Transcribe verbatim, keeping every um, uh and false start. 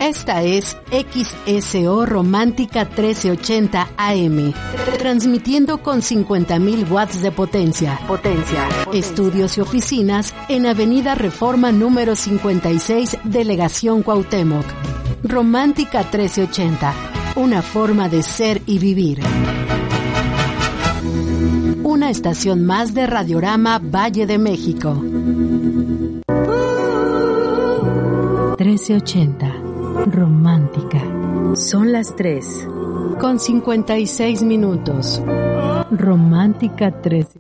Esta es X S O Romántica trece ochenta A M, transmitiendo con cincuenta mil watts de potencia. Potencia. Estudios y oficinas en Avenida Reforma número cincuenta y seis, Delegación Cuauhtémoc. Romántica trece ochenta, una forma de ser y vivir. Una estación más de Radiorama Valle de México. trece ochenta, romántica. Son las tres, con cincuenta y seis minutos. Romántica trece.